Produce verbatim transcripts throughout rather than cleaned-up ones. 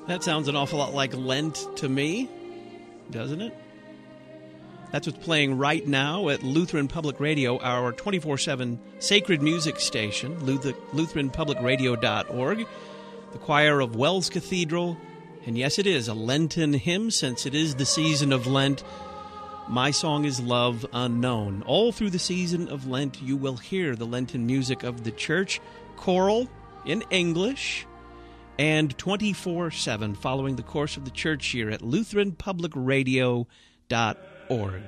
That sounds an awful lot like Lent to me, doesn't it? That's what's playing right now at Lutheran Public Radio, our twenty-four seven sacred music station, Lutheran Public Radio dot org, the choir of Wells Cathedral. And yes, it is a Lenten hymn, since it is the season of Lent. My Song is Love Unknown. All through the season of Lent, you will hear the Lenten music of the church, choral in English, and twenty-four seven following the course of the church year at Lutheran Public Radio dot org.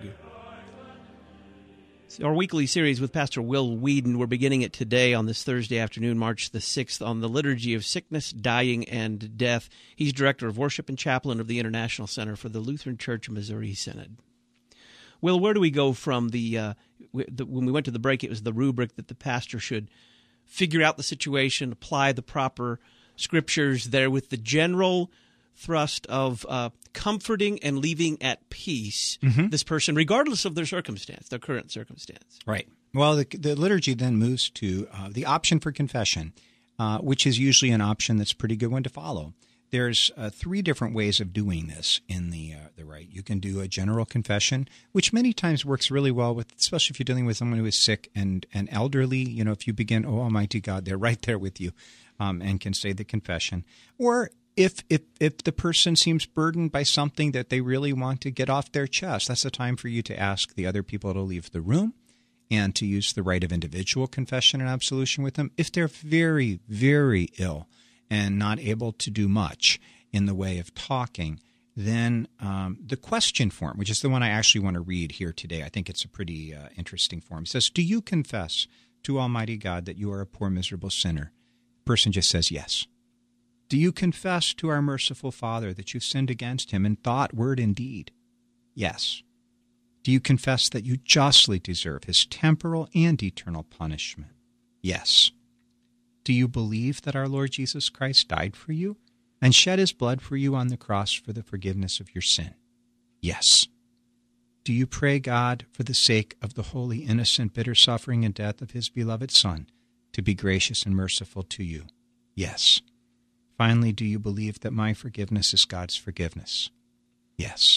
Our weekly series with Pastor Will Whedon, we're beginning it today on this Thursday afternoon, March the sixth, on the Liturgy of Sickness, Dying, and Death. He's Director of Worship and Chaplain of the International Center for the Lutheran Church Missouri Synod. Will, where do we go from the, uh, the, when we went to the break, it was the rubric that the pastor should figure out the situation, apply the proper scriptures there with the general thrust of uh, comforting and leaving at peace mm-hmm. this person, regardless of their circumstance, their current circumstance. Right. Well, the, the liturgy then moves to uh, the option for confession, uh, which is usually an option that's a pretty good one to follow. There's uh, three different ways of doing this in the uh, the rite. You can do a general confession, which many times works really well with, especially if you're dealing with someone who is sick and, and elderly. You know, if you begin, "Oh, Almighty God," they're right there with you um, and can say the confession. Or if, if if the person seems burdened by something that they really want to get off their chest, that's the time for you to ask the other people to leave the room and to use the rite of individual confession and absolution with them. If they're very, very ill and not able to do much in the way of talking, then um, the question form, which is the one I actually want to read here today, I think it's a pretty uh, interesting form. It says, "Do you confess to Almighty God that you are a poor, miserable sinner?" The person just says yes. "Do you confess to our merciful Father that you've sinned against him in thought, word, and deed?" Yes. "Do you confess that you justly deserve his temporal and eternal punishment?" Yes. "Do you believe that our Lord Jesus Christ died for you and shed his blood for you on the cross for the forgiveness of your sin?" Yes. "Do you pray God, for the sake of the holy, innocent, bitter suffering and death of his beloved Son, to be gracious and merciful to you?" Yes. Finally, do you believe that my forgiveness is God's forgiveness? Yes.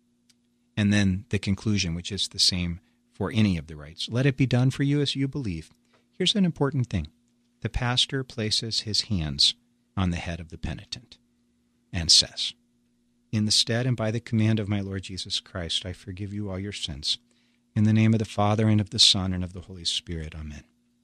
And then the conclusion, which is the same for any of the rites. "Let it be done for you as you believe." Here's an important thing. The pastor places his hands on the head of the penitent and says, "In the stead and by the command of my Lord Jesus Christ, I forgive you all your sins. In the name of the Father, and of the Son, and of the Holy Spirit. Amen."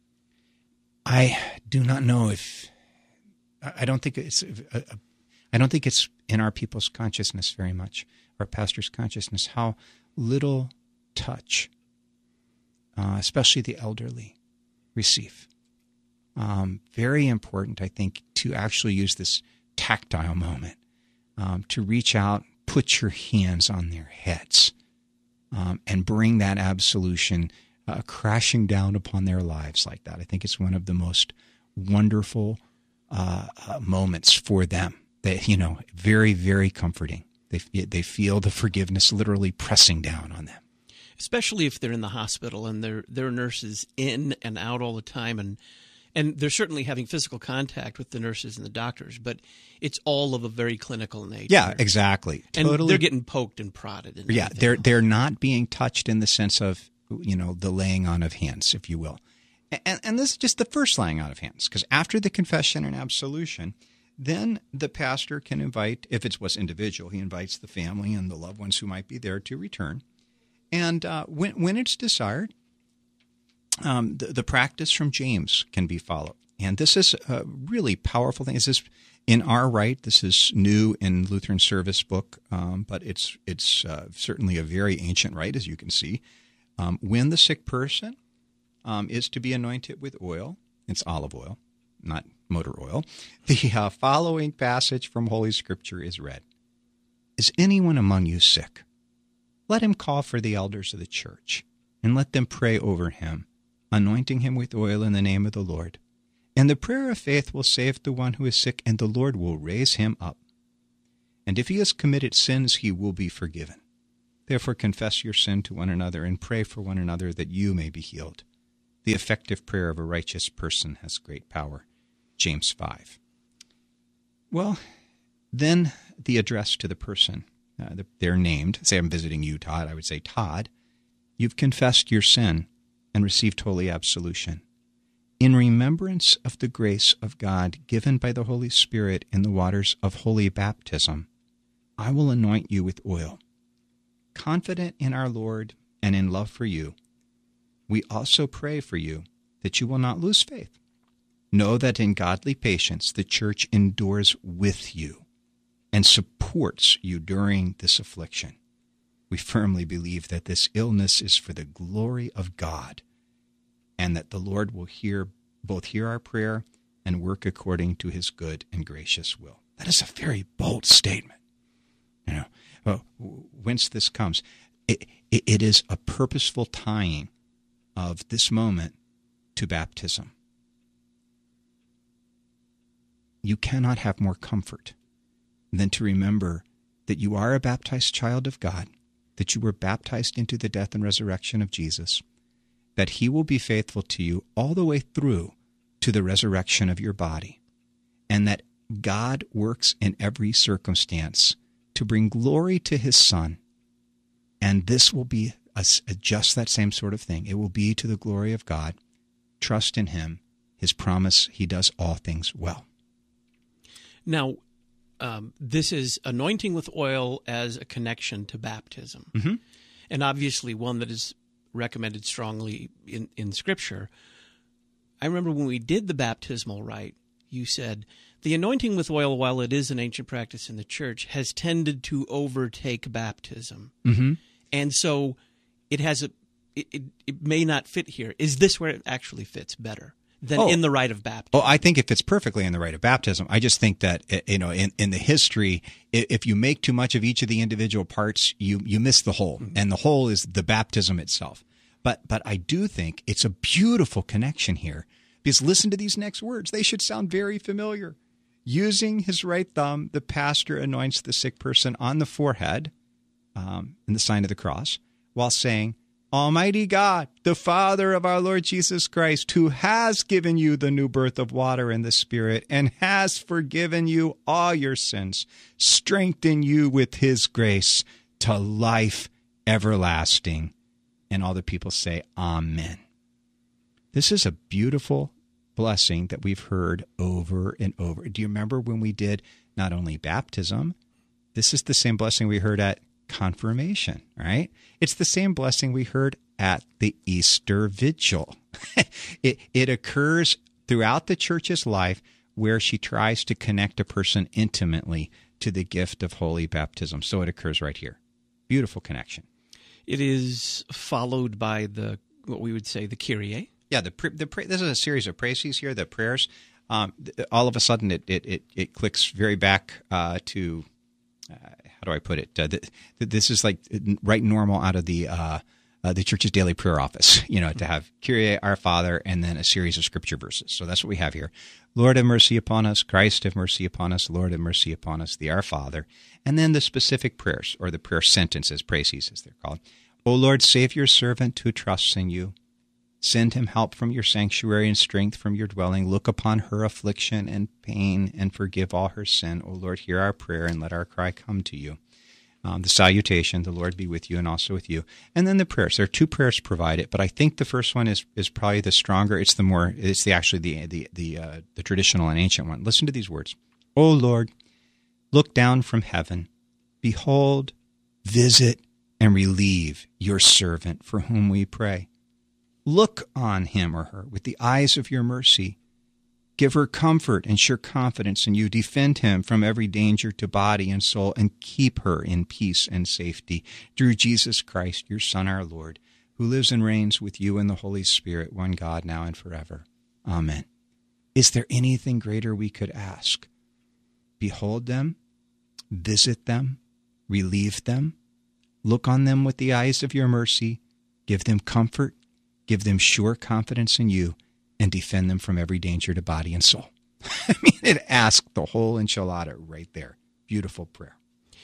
I do not know if, I don't think it's, I don't think it's in our people's consciousness very much, our pastor's consciousness, how little touch, uh, especially the elderly, receive. Um, very important, I think, to actually use this tactile moment, um, to reach out, put your hands on their heads, um, and bring that absolution uh, crashing down upon their lives like that. I think it's one of the most wonderful uh, uh, moments for them. They, you know, very, very comforting. They they feel the forgiveness literally pressing down on them. Especially if they're in the hospital and there there are nurses in and out all the time, and And they're certainly having physical contact with the nurses and the doctors, but it's all of a very clinical nature. Yeah, exactly. And totally. They're getting poked and prodded. And yeah, they're else. they're not being touched in the sense of, you know, the laying on of hands, if you will. And, and this is just the first laying on of hands, because after the confession and absolution, then the pastor can invite, if it was individual, he invites the family and the loved ones who might be there to return. And uh, when when it's desired, Um, the, the practice from James can be followed. And this is a really powerful thing. This is in our rite. This is new in Lutheran Service Book, um, but it's it's uh, certainly a very ancient rite, as you can see. Um, when the sick person um, is to be anointed with oil, it's olive oil, not motor oil, the uh, following passage from Holy Scripture is read. "Is anyone among you sick? Let him call for the elders of the church, and let them pray over him, anointing him with oil in the name of the Lord. And the prayer of faith will save the one who is sick, and the Lord will raise him up. And if he has committed sins, he will be forgiven. Therefore confess your sin to one another, and pray for one another that you may be healed. The effective prayer of a righteous person has great power." James five. Well, Then the address to the person. Uh, they're named. Say I'm visiting you, Todd. I would say, Todd, you've confessed your sin and received holy absolution. In remembrance of the grace of God given by the Holy Spirit in the waters of holy baptism, I will anoint you with oil. Confident in our Lord and in love for you, we also pray for you that you will not lose faith. Know that in godly patience the church endures with you and supports you during this affliction. We firmly believe that this illness is for the glory of God, and that the Lord will hear both hear our prayer and work according to his good and gracious will. That is a very bold statement. You know, well, whence this comes, it, it, it is a purposeful tying of this moment to baptism. You cannot have more comfort than to remember that you are a baptized child of God, that you were baptized into the death and resurrection of Jesus, that he will be faithful to you all the way through to the resurrection of your body, and that God works in every circumstance to bring glory to his Son. And this will be a, a, just that same sort of thing. It will be to the glory of God. Trust in him. His promise, he does all things well. Now, um, this is anointing with oil as a connection to baptism. Mm-hmm. And obviously one that is recommended strongly in, in Scripture. I remember when we did the baptismal rite, you said, the anointing with oil, while it is an ancient practice in the church, has tended to overtake baptism. Mm-hmm. And so it has a it, it, it may not fit here. Is this where it actually fits better than oh. in the rite of baptism? Oh, I think it fits perfectly in the rite of baptism. I just think that, you know, in, in the history, if you make too much of each of the individual parts, you, you miss the whole. Mm-hmm. And the whole is the baptism itself. But but I do think it's a beautiful connection here, because listen to these next words. They should sound very familiar. Using his right thumb, the pastor anoints the sick person on the forehead um, in the sign of the cross, while saying, Almighty God, the Father of our Lord Jesus Christ, who has given you the new birth of water and the Spirit, and has forgiven you all your sins, strengthen you with his grace to life everlasting. And all the people say, Amen. This is a beautiful blessing that we've heard over and over. Do you remember when we did not only baptism, this is the same blessing we heard at confirmation, right? It's the same blessing we heard at the Easter Vigil. it, it occurs throughout the church's life where she tries to connect a person intimately to the gift of holy baptism. So it occurs right here. Beautiful connection. It is followed by the what we would say the Kyrie. Yeah, the the this is a series of praises here, the prayers. Um, all of a sudden, it it it, it clicks very back uh, to uh, how do I put it? Uh, the, this is like right normal out of the uh, uh, the church's daily prayer office. You know, to have Kyrie, Our Father, and then a series of scripture verses. So that's what we have here. Lord, have mercy upon us. Christ, have mercy upon us. Lord, have mercy upon us. The Our Father. And then the specific prayers, or the prayer sentences, praises as they're called. O Lord, save your servant who trusts in you. Send him help from your sanctuary and strength from your dwelling. Look upon her affliction and pain and forgive all her sin. O Lord, hear our prayer and let our cry come to you. Um, the salutation, the Lord be with you and also with you. And then the prayers. There are two prayers provided, but I think the first one is is probably the stronger. It's the more, it's the actually the the the, uh, the traditional and ancient one. Listen to these words. O Lord, look down from heaven. Behold, visit, and relieve your servant for whom we pray. Look on him or her with the eyes of your mercy. Give her comfort and sure confidence in you. Defend him from every danger to body and soul, and keep her in peace and safety through Jesus Christ, your Son, our Lord, who lives and reigns with you in the Holy Spirit, one God, now and forever. Amen. Is there anything greater we could ask? Behold them, visit them, relieve them, look on them with the eyes of your mercy, give them comfort, give them sure confidence in you, and defend them from every danger to body and soul. I mean, it asks the whole enchilada right there. Beautiful prayer.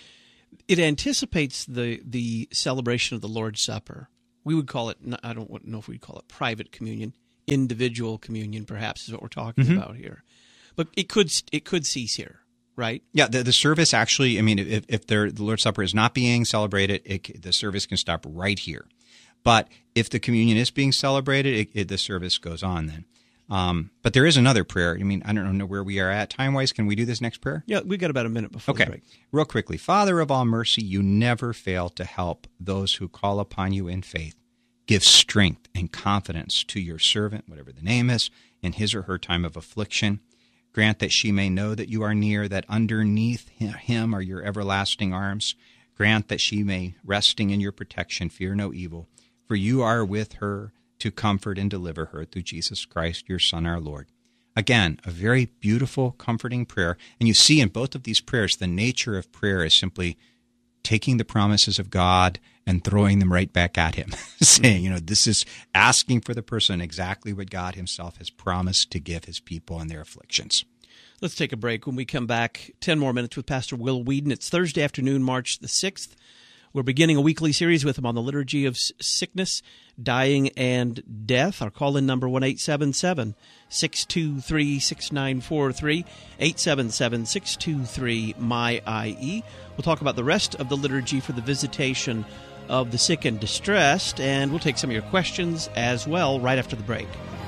It anticipates the the celebration of the Lord's Supper. We would call it, I don't know if we'd call it private communion, individual communion perhaps is what we're talking mm-hmm. about here. But it could it could cease here, right? Yeah, the, the service actually, I mean, if, if there, the Lord's Supper is not being celebrated, it, the service can stop right here. But if the communion is being celebrated, it, it, the service goes on then. Um, but there is another prayer. I mean, I don't know where we are at time-wise. Can we do this next prayer? Yeah, we've got about a minute before okay. the break. Real quickly. Father of all mercy, you never fail to help those who call upon you in faith. Give strength and confidence to your servant, whatever the name is, in his or her time of affliction. Grant that she may know that you are near, that underneath him are your everlasting arms. Grant that she may, resting in your protection, fear no evil, for you are with her to comfort and deliver her through Jesus Christ, your Son, our Lord. Again, a very beautiful, comforting prayer. And you see in both of these prayers, the nature of prayer is simply taking the promises of God and throwing them right back at him, saying, you know, this is asking for the person exactly what God himself has promised to give his people in their afflictions. Let's take a break. When we come back, ten more minutes with Pastor Will Whedon. It's Thursday afternoon, March the sixth. We're beginning a weekly series with him on the liturgy of sickness, dying, and death. Our call-in number, one eight seven seven, six two three, six nine four three, eight seven seven, six two three, M Y I E. We'll talk about the rest of the liturgy for the visitation of the sick and distressed, and we'll take some of your questions as well right after the break.